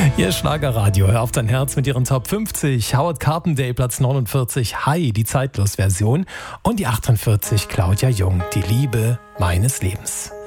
Ihr Schlagerradio, hör auf dein Herz mit ihren Top 50. Howard Carpendale, Platz 49. Hi, die Zeitlos-Version. Und die 48, Claudia Jung, die Liebe meines Lebens.